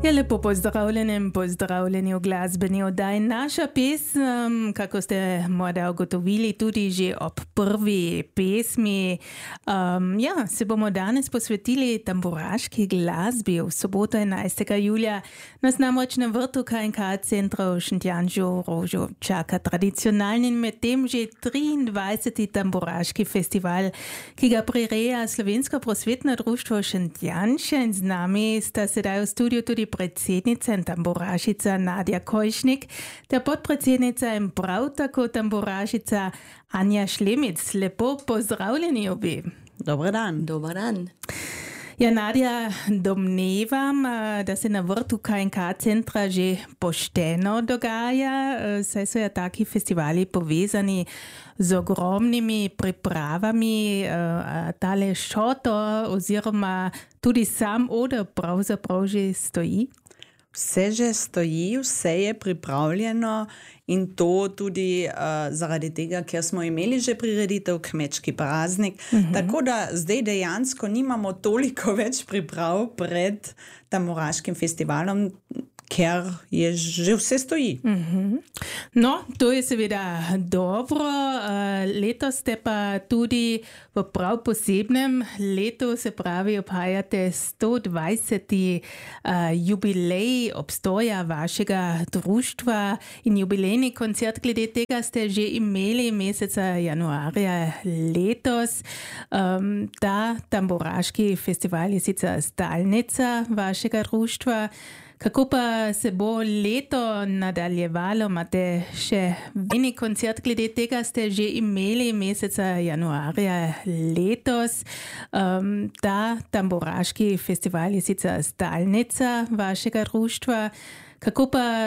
Ja, lepo pozdravljeni v glasbeni oddaji. Naša pesem, kako ste morda ugotovili, tudi že ob prvi pesmi, se bomo danes posvetili tamburaški glasbi. V soboto 11. julija nas namreč na vrtu KNK centra v Šentjanžu Rožu čaka tradicionalni in medtem že 23. tamburaški festival, ki ga prireja Slovensko prosvetno društvo Šentjanž. In z nami sta sedaj v studiu tudi predsednica in tamburašica Nadja Kojšnik, ter podpredsednica in prav tako tamburašica Anja Šlemic. Lepo pozdravljeni obi. Dobar dan. Dobar dan. Ja, Nadja, domnevam, da se na vrtu KNK centra že pošteno dogaja, saj so ja taki festivali povezani z ogromnimi pripravami, tale šoto oziroma tudi sam oder pravzaprav že stoji? Vse že stoji, vse je pripravljeno in to tudi zaradi tega, ker smo imeli že prireditev Kmečki praznik. Tako da zdaj dejansko nimamo toliko več priprav pred tamburaškim festivalom, ker je že vse stoji. No, to je seveda dobro. Letos ste pa tudi v prav posebnem letu, se pravi, obhajate 120. Jubilej obstoja vašega društva in jubilejni koncert glede tega ste že imeli meseca januarja letos. Ta tamburaški festival je sicer stalnica vašega društva. Kako pa se bo leto nadaljevalo? Imate še veni koncert glede tega ste že imeli meseca januarja letos. Ta tamburaški festival je sicer stalnica vašega društva. Kako pa